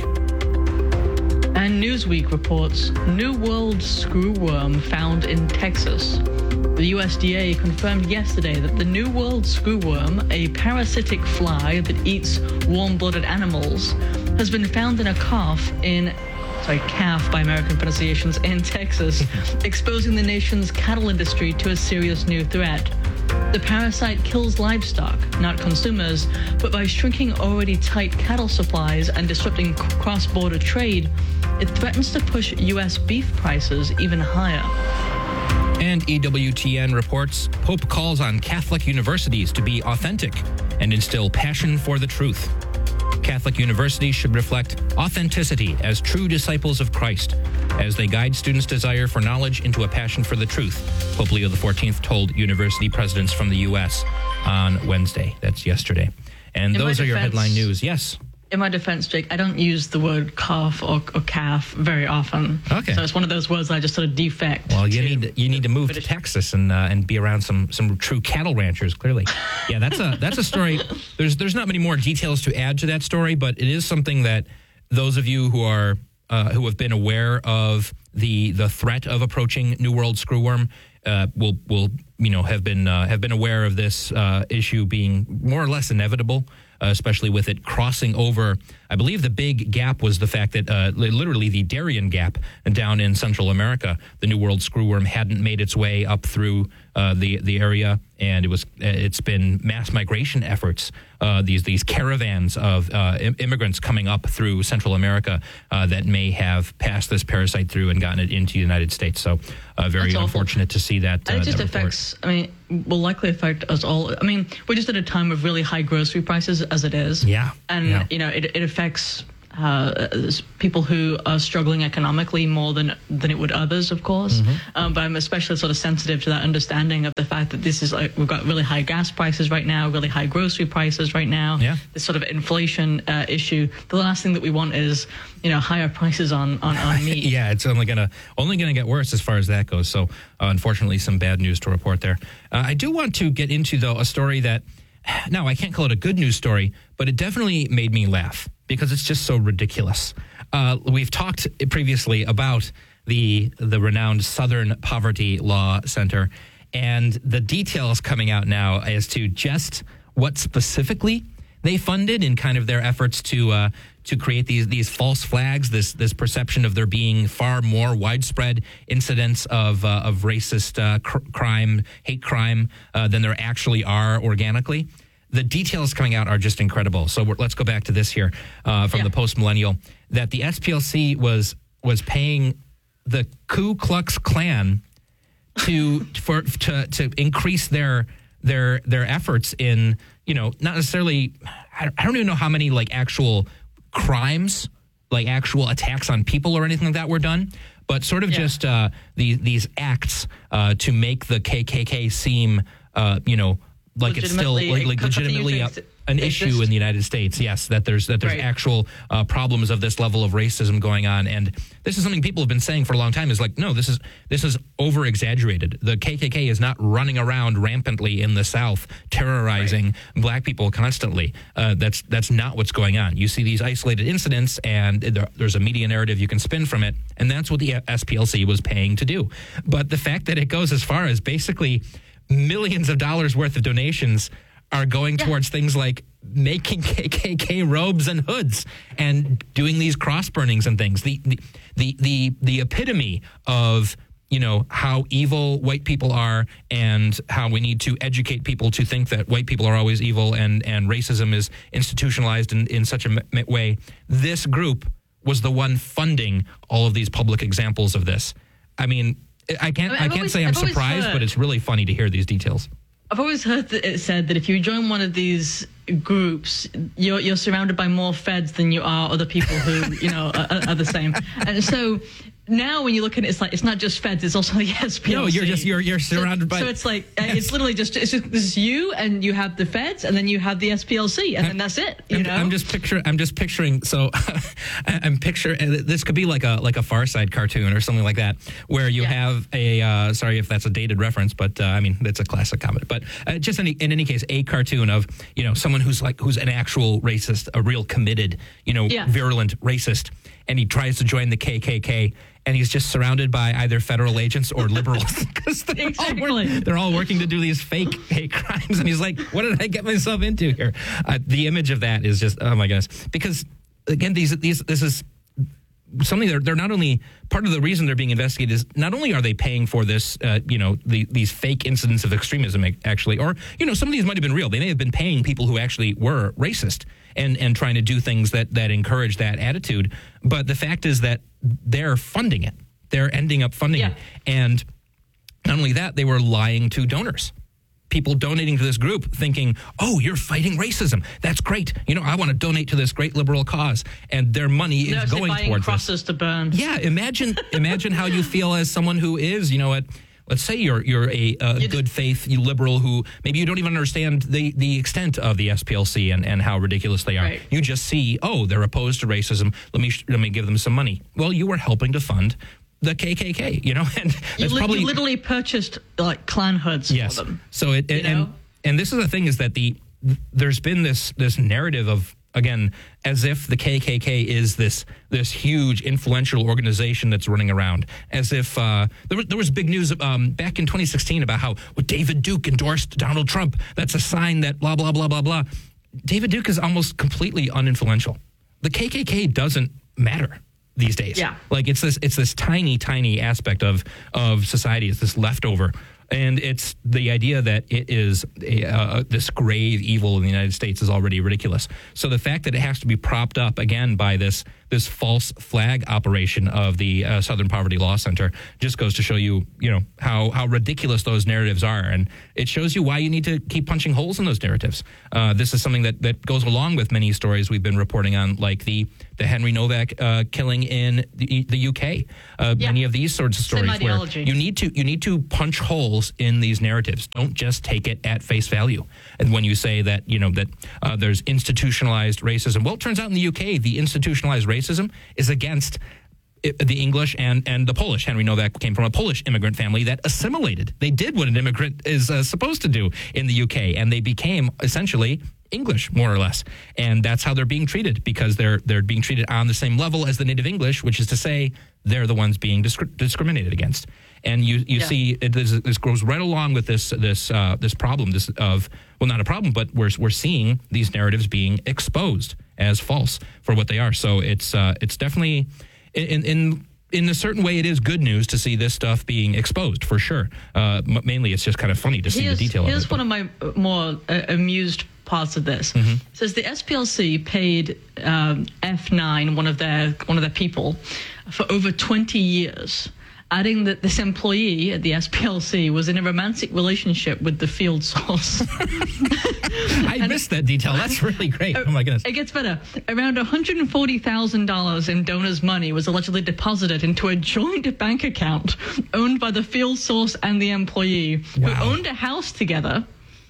Speaker 5: And Newsweek reports New World screwworm found in Texas. The U S D A confirmed yesterday that the New World screwworm, a parasitic fly that eats warm-blooded animals, has been found in a calf in, sorry, calf by American pronunciations, in Texas, exposing the nation's cattle industry to a serious new threat. The parasite kills livestock, not consumers, but by shrinking already tight cattle supplies and disrupting cross-border trade, it threatens to push U S beef prices even higher.
Speaker 4: And E W T N reports Pope calls on Catholic universities to be authentic and instill passion for the truth. Catholic universities should reflect authenticity as true disciples of Christ as they guide students' desire for knowledge into a passion for the truth, Pope Leo the fourteenth told university presidents from the U S on Wednesday. That's yesterday. And
Speaker 5: In
Speaker 4: those are
Speaker 5: defense,
Speaker 4: your headline news. Yes.
Speaker 5: In my defense, Jake, I don't use the word calf or, or calf very often.
Speaker 4: Okay.
Speaker 5: So it's one of those words I just sort of defect.
Speaker 4: Well, you
Speaker 5: to
Speaker 4: need you need to move
Speaker 5: British.
Speaker 4: to Texas and uh, and be around some some true cattle ranchers. Clearly, yeah, that's a that's a story. There's there's not many more details to add to that story, but it is something that those of you who are uh, who have been aware of the the threat of approaching New World screwworm uh, will will you know have been uh, have been aware of this uh, issue being more or less inevitable. Uh, especially with it crossing over. I believe the big gap was the fact that uh, li- literally the Darien Gap down in Central America, the New World screwworm hadn't made its way up through uh, the the area, and it was it's been mass migration efforts. Uh, these these caravans of uh, im- immigrants coming up through Central America uh, that may have passed this parasite through and gotten it into the United States. So uh, very
Speaker 5: That's
Speaker 4: unfortunate to see that. Uh,
Speaker 5: And it just
Speaker 4: that report.
Speaker 5: affects, I mean, will likely affect us all. I mean, we're just at a time of really high grocery prices as it is.
Speaker 4: Yeah.
Speaker 5: And,
Speaker 4: yeah.
Speaker 5: you know, it, it affects uh, people who are struggling economically more than than it would others, of course. Mm-hmm. Um, but I'm especially sort of sensitive to that understanding of the fact that this is like we've got really high gas prices right now, really high grocery prices right now.
Speaker 4: Yeah.
Speaker 5: This sort of inflation uh, issue. The last thing that we want is, you know, higher prices on on, on meat.
Speaker 4: Yeah, it's only gonna only gonna get worse as far as that goes. So, uh, unfortunately, some bad news to report there. Uh, I do want to get into though a story that. Now, I can't call it a good news story, but it definitely made me laugh because it's just so ridiculous. Uh, we've talked previously about the the renowned Southern Poverty Law Center and the details coming out now as to just what specifically they funded in kind of their efforts to uh, to create these these false flags, this this perception of there being far more widespread incidents of uh, of racist uh, cr- crime, hate crime uh, than there actually are organically. The details coming out are just incredible. So we're, let's go back to this here uh, from yeah. the Post Millennial that the S P L C was was paying the Ku Klux Klan to for to to increase their their their efforts in, you know, not necessarily, I don't even know how many like actual crimes, like actual attacks on people or anything like that were done, but sort of yeah. just uh, these these acts uh, to make the K K K seem, uh, you know, like it's still like, like legitimately a, an issue exist. in the United States. Yes, that there's that there's right. actual uh, problems of this level of racism going on, and this is something people have been saying for a long time. Is like, no, this is this is over exaggerated. The K K K is not running around rampantly in the South terrorizing right. black people constantly. Uh, that's that's not what's going on. You see these isolated incidents, and there, there's a media narrative you can spin from it, and that's what the S P L C was paying to do. But the fact that it goes as far as basically millions of dollars worth of donations are going yeah. towards things like making K K K robes and hoods and doing these cross burnings and things. The the the the, the epitome of, you know, how evil white people are and how we need to educate people to think that white people are always evil and, and racism is institutionalized in, in such a m- way. This group was the one funding all of these public examples of this. I mean, I can't. I, mean, I can't always, say I'm I've surprised, but it's really funny to hear these details.
Speaker 5: I've always heard that it said that if you join one of these groups, you're you're surrounded by more feds than you are other people who you know are, are the same. And so now when you look at it, it's like it's not just feds; it's also the S P L C.
Speaker 4: No, you're just you're you're surrounded
Speaker 5: so,
Speaker 4: by.
Speaker 5: So it's like it's literally just it's just this is you, and you have the feds, and then you have the S P L C, and I'm, then that's it. You
Speaker 4: I'm,
Speaker 5: know,
Speaker 4: I'm just picturing. I'm just picturing. So I'm picturing. This could be like a like a Far Side cartoon or something like that, where you yeah. have a. Uh, sorry if that's a dated reference, but uh, I mean it's a classic comedy. But uh, just any, in any case, a cartoon of, you know, someone who's like who's an actual racist, a real committed, you know, yeah. virulent racist, and he tries to join the K K K. And he's just surrounded by either federal agents or liberals because they're,
Speaker 5: exactly.
Speaker 4: they're all working to do these fake hate crimes. And he's like, what did I get myself into here? Uh, the image of that is just, oh my goodness. Because again, these these this is something they're, they're not only, part of the reason they're being investigated is not only are they paying for this, uh, you know, the, these fake incidents of extremism actually, or, you know, some of these might have been real. They may have been paying people who actually were racist and, and trying to do things that, that encourage that attitude. But the fact is that they're funding it. They're ending up funding
Speaker 5: yeah.
Speaker 4: it. And not only that, they were lying to donors. People donating to this group thinking, oh, you're fighting racism. That's great. You know, I want to donate to this great liberal cause. And their money
Speaker 5: no,
Speaker 4: is going
Speaker 5: buying
Speaker 4: towards
Speaker 5: crosses
Speaker 4: this.
Speaker 5: to burn.
Speaker 4: Yeah, imagine imagine how you feel as someone who is, you know, at, let's say you're you're a, a
Speaker 5: you
Speaker 4: good d- faith you liberal who maybe you don't even understand the, the extent of the S P L C and, and how ridiculous they are.
Speaker 5: Right.
Speaker 4: You just see, oh, they're opposed to racism. Let me let me give them some money. Well, you were helping to fund the K K K, you know, and
Speaker 5: you,
Speaker 4: that's
Speaker 5: li-
Speaker 4: probably
Speaker 5: you literally purchased like Klan hoods
Speaker 4: yes.
Speaker 5: for them.
Speaker 4: So it, it
Speaker 5: you
Speaker 4: and
Speaker 5: know?
Speaker 4: and this is the thing is that the there's been this this narrative of, again, as if the K K K is this this huge influential organization that's running around, as if uh, there was there was big news um, back in twenty sixteen about how well, David Duke endorsed Donald Trump. That's a sign that blah blah blah blah blah. David Duke is almost completely uninfluential. The K K K doesn't matter these days.
Speaker 5: Yeah.
Speaker 4: Like it's this it's this tiny, tiny aspect of of society. It's this leftover. And it's the idea that it is a, uh, this grave evil in the United States is already ridiculous. So the fact that it has to be propped up again by this this false flag operation of the uh, Southern Poverty Law Center just goes to show you, you know, how how ridiculous those narratives are, and it shows you why you need to keep punching holes in those narratives. Uh, this is something that, that goes along with many stories we've been reporting on, like the the Henry Novak uh, killing in the, the U K. Uh,
Speaker 5: yeah.
Speaker 4: Many of these sorts of stories where you need to you need to punch holes in these narratives. Don't just take it at face value. And when you say that, you know, that uh, there's institutionalized racism, well, it turns out in the U K, the institutionalized racism is against the English and, and the Polish. Henry Novak came from a Polish immigrant family that assimilated. They did what an immigrant is uh, supposed to do in the U K, and they became essentially English, more or less. And that's how they're being treated, because they're they're being treated on the same level as the native English, which is to say they're the ones being disc- discriminated against. And you you yeah. see it, this, this goes right along with this this uh, this problem this of well not a problem but we're we're seeing these narratives being exposed as false for what they are. So it's uh, it's definitely in in in a certain way it is good news to see this stuff being exposed, for sure. Uh, mainly it's just kind of funny to see
Speaker 5: here's,
Speaker 4: the detail of it.
Speaker 5: Here's one of my more uh, amused parts of this. Mm-hmm. It says the S P L C paid um, F nine, one of their one of their people, for over twenty years, adding that this employee at the S P L C was in a romantic relationship with the field source.
Speaker 4: I missed that detail. That's really great. Oh my goodness.
Speaker 5: It gets better. Around one hundred forty thousand dollars in donors' money was allegedly deposited into a joint bank account owned by the field source and the employee, wow. who owned a house together.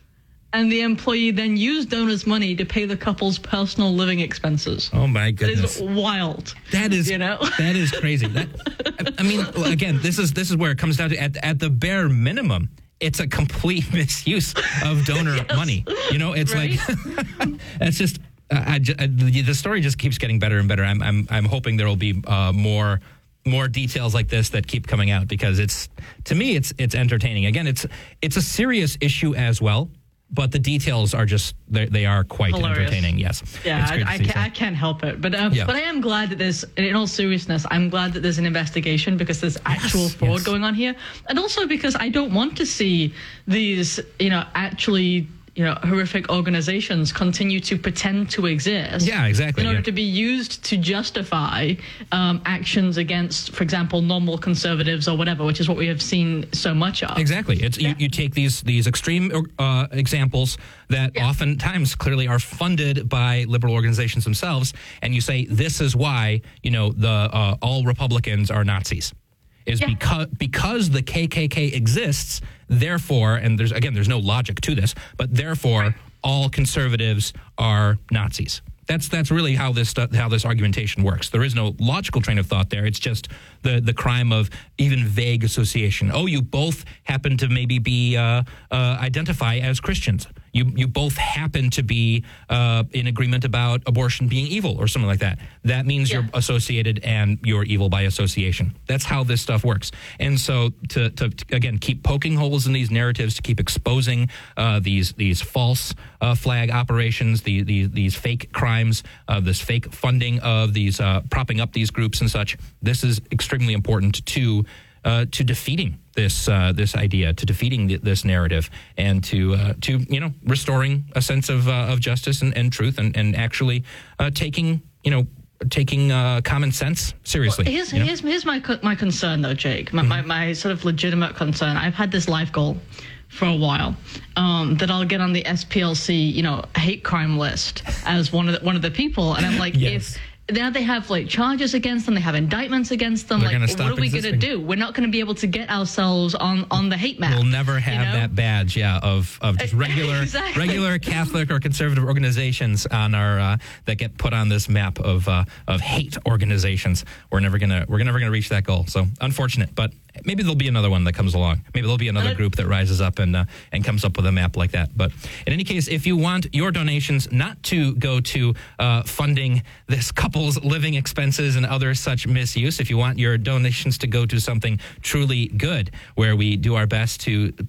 Speaker 5: And the employee then used donors' money to pay the couple's personal living expenses.
Speaker 4: Oh my goodness!
Speaker 5: That is wild.
Speaker 4: That is, you know, that is crazy. That, I mean, again, this is this is where it comes down to at at the bare minimum, it's a complete misuse of donor yes. money. You know, it's right? like that's just. Uh, I, I, the, the story just keeps getting better and better. I'm I'm I'm hoping there will be uh, more. more details like this that keep coming out, because it's, to me, it's it's entertaining. Again, it's it's a serious issue as well, but the details are just, they are quite Hilarious. entertaining, yes.
Speaker 5: Yeah, I, I, can, I can't help it. But um, yeah. but I am glad that there's, in all seriousness, I'm glad that there's an investigation, because there's actual yes, fraud yes. going on here. And also because I don't want to see these, you know, actually... you know, horrific organizations continue to pretend to exist.
Speaker 4: Yeah, exactly.
Speaker 5: In order
Speaker 4: yeah.
Speaker 5: to be used to justify um, actions against, for example, normal conservatives or whatever, which is what we have seen so much of.
Speaker 4: Exactly. It's yeah. you, you take these these extreme uh, examples that yeah. oftentimes clearly are funded by liberal organizations themselves, and you say this is why, you know, the uh, all Republicans are Nazis. Is yeah. because because the K K K exists, therefore, and there's again, there's no logic to this, but therefore, all conservatives are Nazis. That's that's really how this how this argumentation works. There is no logical train of thought there. It's just the the crime of even vague association. Oh, you both happen to maybe be uh, uh, identify as Christians. You you both happen to be uh, in agreement about abortion being evil or something like that. That means yeah. you're associated and you're evil by association. That's how this stuff works. And so to, to, to again, keep poking holes in these narratives, to keep exposing uh, these these false uh, flag operations, the, the, these fake crimes, uh, this fake funding of these, uh, propping up these groups and such, this is extremely important to uh, to defeating this uh, this idea, to defeating th- this narrative, and to uh, to you know restoring a sense of uh, of justice and, and truth, and and actually uh, taking you know taking uh, common sense seriously.
Speaker 5: Well, here's,
Speaker 4: you know?
Speaker 5: here's here's my my concern though, Jake. My, mm-hmm. my my sort of legitimate concern. I've had this life goal for a while um, that I'll get on the S P L C you know hate crime list as one of the, one of the people, and I'm like yes. if. Now they have like charges against them. They have indictments against them.
Speaker 4: They're
Speaker 5: like, what are we going to do? We're not going to be able to get ourselves on, on the hate map.
Speaker 4: We'll never have you know? that badge, yeah, of of just regular
Speaker 5: exactly.
Speaker 4: regular Catholic or conservative organizations on our uh, that get put on this map of uh, of hate organizations. We're never gonna we're never gonna reach that goal. So unfortunate, but maybe there'll be another one that comes along. Maybe there'll be another group that rises up and uh, and comes up with a map like that. But in any case, if you want your donations not to go to uh, funding this couple's living expenses and other such misuse, if you want your donations to go to something truly good, where we do our best to put it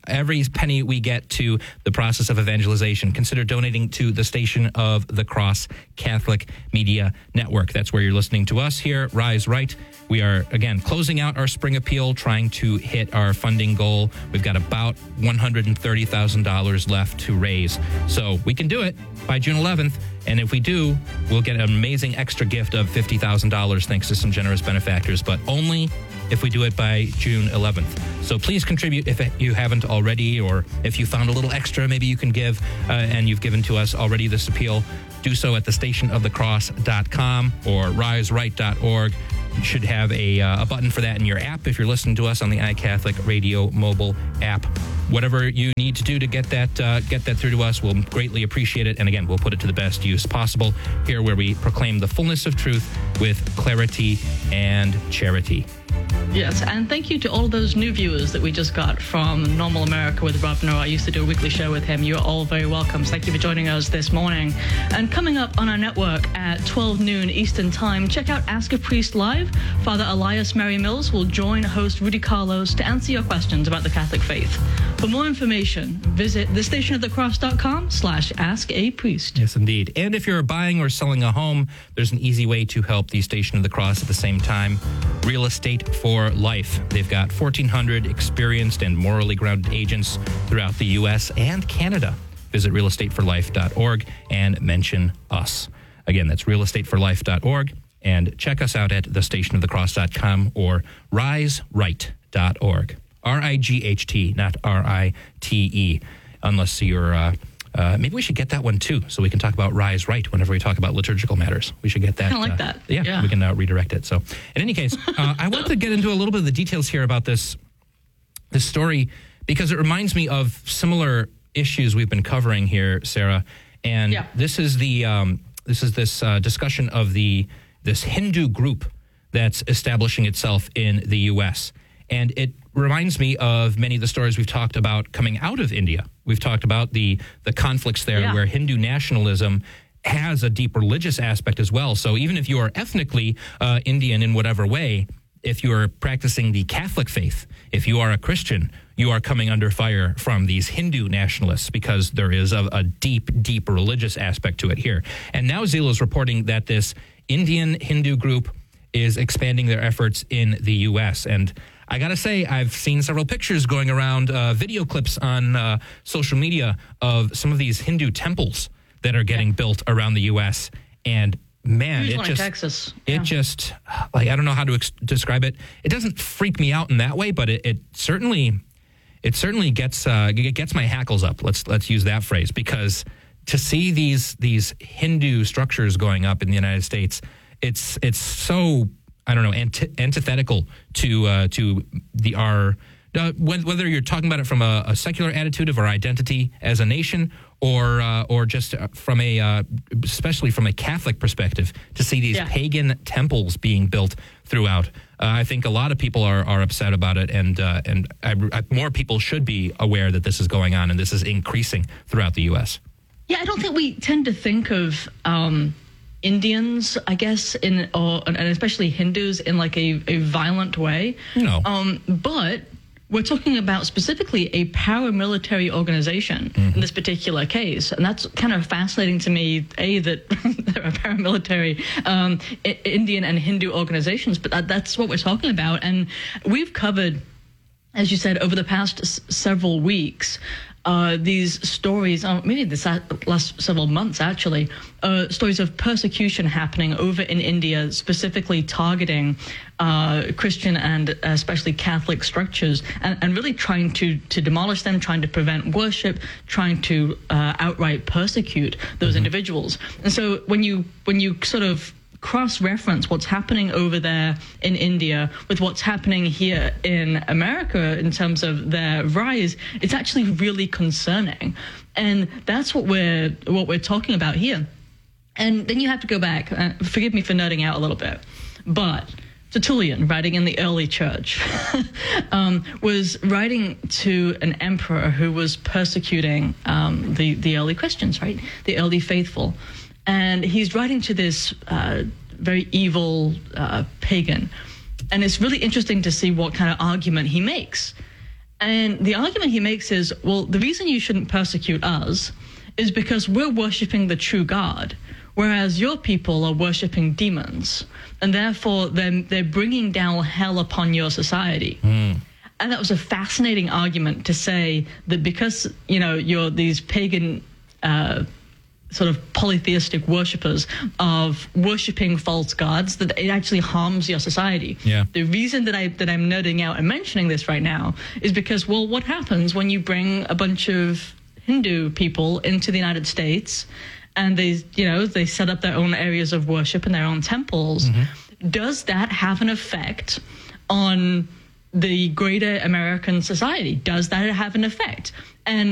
Speaker 4: every penny we get to the process of evangelization, consider donating to the Station of the Cross Catholic Media Network. That's where you're listening to us here, Rise Right. We are, again, closing out our spring appeal, trying to hit our funding goal. We've got about one hundred thirty thousand dollars left to raise. So we can do it by June eleventh. And if we do, we'll get an amazing extra gift of fifty thousand dollars thanks to some generous benefactors, but only if we do it by June eleventh. So please contribute if you haven't already, or if you found a little extra, maybe you can give, uh, and you've given to us already this appeal. Do so at the station of the cross dot com or rise right dot org. You should have a, uh, a button for that in your app if you're listening to us on the iCatholic Radio mobile app. Whatever you need to do to get that uh, get that through to us, we'll greatly appreciate it. And again, we'll put it to the best use possible here, where we proclaim the fullness of truth with clarity and charity.
Speaker 5: Yes, and thank you to all those new viewers that we just got from Normal America with Rob Noah. I used to do a weekly show with him. You're all very welcome. Thank you for joining us this morning. And coming up on our network at twelve noon Eastern Time, check out Ask a Priest Live. Father Elias Mary Mills will join host Rudy Carlos to answer your questions about the Catholic faith. For more information, visit the station of the cross dot com slash ask a priest.
Speaker 4: Yes, indeed. And if you're buying or selling a home, there's an easy way to help the Station of the Cross at the same time. Real Estate for Life. They've got fourteen hundred experienced and morally grounded agents throughout the U S and Canada. Visit real estate for life dot org and mention us. Again, that's real estate for life dot org, and check us out at the station of the cross dot com or rise right dot org. R I G H T, not R I T E, unless you're, uh, uh, maybe we should get that one too, so we can talk about Rise Right whenever we talk about liturgical matters. We should get that.
Speaker 5: I like
Speaker 4: uh,
Speaker 5: that.
Speaker 4: Yeah,
Speaker 5: yeah.
Speaker 4: we can uh, redirect it. So in any case, uh, I want to get into a little bit of the details here about this, this story, because it reminds me of similar issues we've been covering here, Sarah. And
Speaker 5: yeah.
Speaker 4: this is the, um, this is this uh, discussion of the, this Hindu group that's establishing itself in the U S, and it reminds me of many of the stories we've talked about coming out of India. We've talked about the the conflicts there, yeah. where Hindu nationalism has a deep religious aspect as well. So even if you are ethnically uh, Indian in whatever way, if you are practicing the Catholic faith, if you are a Christian, you are coming under fire from these Hindu nationalists, because there is a, a deep, deep religious aspect to it here. And now Zeal is reporting that this Indian Hindu group is expanding their efforts in the U S, and I got to say, I've seen several pictures going around, uh, video clips on uh, social media of some of these Hindu temples that are getting yeah. built around the U S. And man,
Speaker 5: There's
Speaker 4: it
Speaker 5: one
Speaker 4: just,
Speaker 5: in Texas.
Speaker 4: it
Speaker 5: Yeah.
Speaker 4: just, like, I don't know how to ex- describe it. It doesn't freak me out in that way, but it, it certainly, it certainly gets, uh, it gets my hackles up. Let's let's use that phrase, because to see these these Hindu structures going up in the United States, it's it's so, I don't know, anti- antithetical to uh, to the our uh, whether you're talking about it from a, a secular attitude of our identity as a nation, or uh, or just from a uh, especially from a Catholic perspective, to see these
Speaker 5: yeah.
Speaker 4: pagan temples being built throughout. Uh, I think a lot of people are, are upset about it, and uh, and I, I, more people should be aware that this is going on, and this is increasing throughout the U S.
Speaker 5: Yeah, I don't think we tend to think of um, Indians, I guess, in or and especially Hindus in like a, a violent way.
Speaker 4: No.
Speaker 5: Um, but we're talking about specifically a paramilitary organization mm-hmm. in this particular case. And that's kind of fascinating to me, A, that there are paramilitary um, I- Indian and Hindu organizations, but that, that's what we're talking about. And we've covered, as you said, over the past s- several weeks, Uh, these stories, uh, maybe this last several months actually, uh, stories of persecution happening over in India, specifically targeting uh, Christian and especially Catholic structures, and, and really trying to, to demolish them, trying to prevent worship, trying to uh, outright persecute those mm-hmm. individuals. And so when you when you sort of cross-reference what's happening over there in India with what's happening here in America in terms of their rise, it's actually really concerning. And that's what we're what we're talking about here. And then you have to go back, uh, forgive me for nerding out a little bit, but Tertullian, writing in the early church, um, was writing to an emperor who was persecuting um, the, the early Christians, right? The early faithful. And he's writing to this uh, very evil uh, pagan. And it's really interesting to see what kind of argument he makes. And the argument he makes is, well, the reason you shouldn't persecute us is because we're worshiping the true God, whereas your people are worshiping demons, and therefore they're, they're bringing down hell upon your society. Mm. And that was a fascinating argument to say that because, you know, you're these pagan uh, sort of polytheistic worshippers of worshipping false gods, that it actually harms your society.
Speaker 4: Yeah.
Speaker 5: The reason that, I, that I'm nerding out and mentioning this right now is because, well, what happens when you bring a bunch of Hindu people into the United States and they, you know, they set up their own areas of worship and their own temples? Mm-hmm. Does that have an effect on the greater American society? Does that have an effect? And